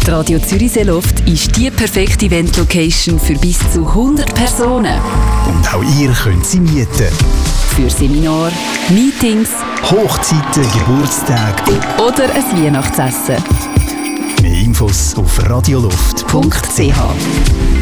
Die Radio Zürichsee-Luft ist die perfekte Event-Location für bis zu 100 Personen. Und auch ihr könnt sie mieten. Für Seminare, Meetings, Hochzeiten, Geburtstage oder ein Weihnachtsessen. Mehr Infos auf radioluft.ch.